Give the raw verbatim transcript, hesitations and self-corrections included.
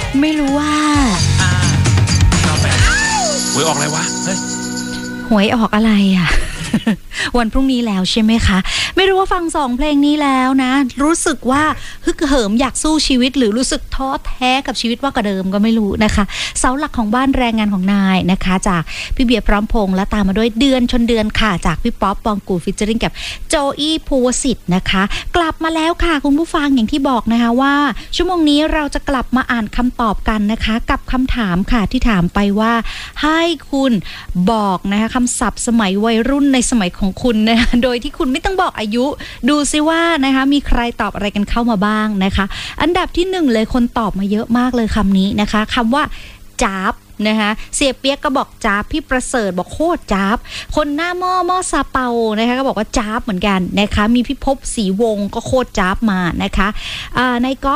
ไม่รู้ว่าเก้าแปดหวยออกอะไรวะเฮ้ยหวยออกอะไรอ่ะ วันพรุ่งนี้แล้วใช่ไหมคะไม่รู้ว่าฟังสองเพลงนี้แล้วนะรู้สึกว่าฮึกเหิมอยากสู้ชีวิตหรือรู้สึกท้อแท้กับชีวิตว่ากว่าเดิมก็ไม่รู้นะคะเสาหลักของบ้านแรงงานของนายนะคะจากพี่เบียร์พร้อมพงษ์และตามมาด้วยเดือนชนเดือนค่ะจากพี่ป๊อปปองกูฟิชเจอริงกับโจอี้ภูวสิทธิ์นะคะกลับมาแล้วค่ะคุณผู้ฟังอย่างที่บอกนะคะว่าชั่วโมงนี้เราจะกลับมาอ่านคำตอบกันนะคะกับคำถามค่ะที่ถามไปว่าให้คุณบอกนะคะคำศัพท์สมัยวัยรุ่นในสมัยของคุณนะคะโดยที่คุณไม่ต้องบอกอายุดูซิว่านะคะมีใครตอบอะไรกันเข้ามาบ้างนะคะอันดับที่หนึ่งเลยคนตอบมาเยอะมากเลยคำนี้นะคะคำว่าจ๊าบนะคะเสียเปียกก็บอกจ๊าบพี่ประเสริฐบอกโคตรจ๊าบคนหน้าหม้อหม้อซาเปานะคะก็บอกว่าจ๊าบเหมือนกันนะคะมีพี่ภพศรีวงศ์ก็โคตรจ๊าบมานะคะในก็